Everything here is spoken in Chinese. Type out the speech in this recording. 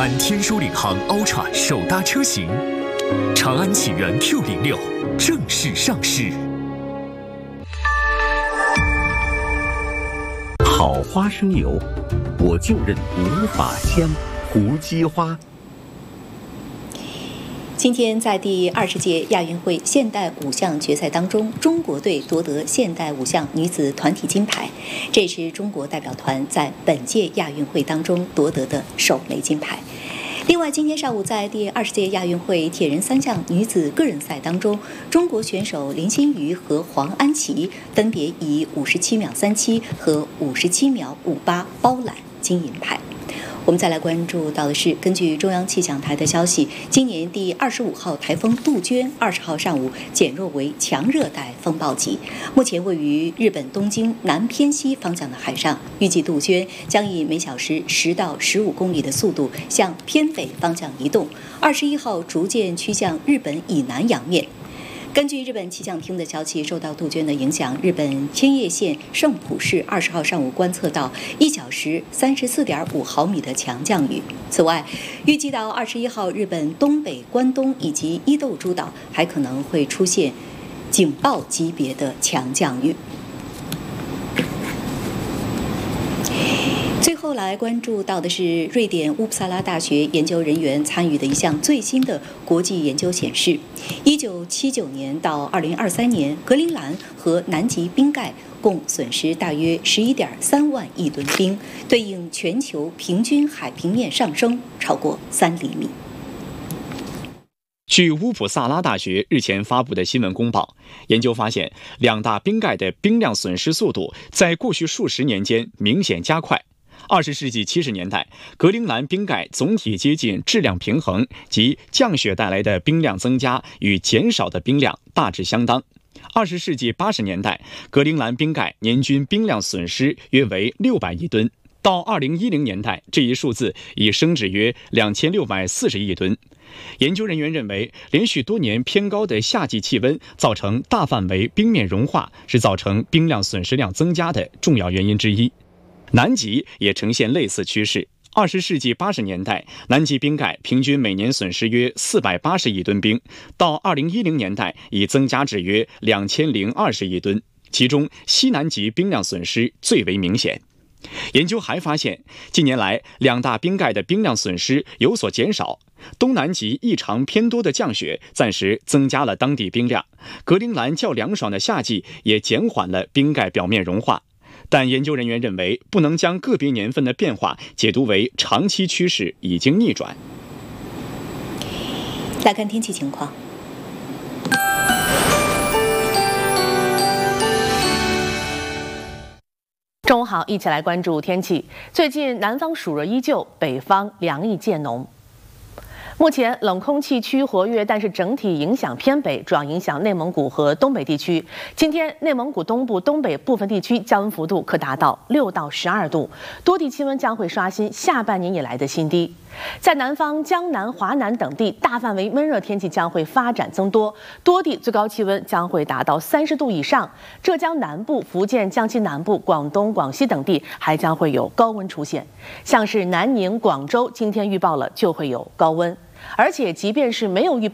安天书领航 Ultra 首搭车型，长安启源 Q06正式上市。 好花生油，我就认无法香。胡姬花。 今天在第20届亚运会现代五项决赛当中，中国队夺得现代五项女子团体金牌，这也是中国代表团在本届亚运会当中夺得的首枚金牌。另外，今天上午在第20届亚运会铁人3项女子个人赛当中，中国选手林心瑜和黄安琪分别以57秒37和57秒58包揽金银牌。我们再来关注到的是，根据中央气象台的消息，今年第25号台风杜鹃20号上午减弱为强热带风暴级，目前位于日本东京南偏西方向的海上，预计杜鹃将以每小时10到15公里的速度向偏北方向移动，21号逐渐趋向日本以南洋面。根据日本气象厅的消息，受到杜鹃的影响，日本千叶县圣浦市20号上午观测到1小时34.5毫米的强降雨。此外，预计到21号，日本东北、关东以及伊豆诸岛还可能会出现警报级别的强降雨。最后来关注到的是，瑞典乌普萨拉大学研究人员参与的一项最新的国际研究显示，1979年到2023年，格陵兰和南极冰盖共损失大约11.3万亿吨冰，对应全球平均海平面上升超过3厘米。 据乌普萨拉大学日前发布的新闻公报，研究发现，两大冰盖的冰量损失速度在过去数十年间明显加快。20世纪70年代，格陵兰冰盖总体接近质量平衡，即降雪带来的冰量增加与减少的冰量大致相当。20世纪80年代，格陵兰冰盖年均冰量损失约为600亿吨，到2010年代，这一数字已升至约2640亿吨。研究人员认为，连续多年偏高的夏季气温造成大范围冰面融化，是造成冰量损失量增加的重要原因之一。南极也呈现类似趋势。20世纪80年代，南极冰盖平均每年损失约480亿吨冰，到2010年代已增加至约2020亿吨，其中西南极冰量损失最为明显。研究还发现，近年来两大冰盖的冰量损失有所减少，东南极异常偏多的降雪暂时增加了当地冰量，格陵兰较凉爽的夏季也减缓了冰盖表面融化。但研究人员认为，不能将个别年份的变化解读为长期趋势已经逆转。 来看天气情况。 中午好，一起来关注天气。最近南方暑热依旧，北方凉意渐浓。目前冷空气区活跃，但是整体影响偏北，主要影响内蒙古和东北地区。今天内蒙古东部、东北部分地区降温幅度可达到6到12度，多地气温将会刷新下半年以来的新低。在南方江南、华南等地，大范围闷热天气将会发展增多，多地最高气温将会达到30度以上。浙江南部、福建、江西南部、广东、广西等地还将会有高温出现，像是南宁、广州今天预报了就会有高温，而且即便是没有预报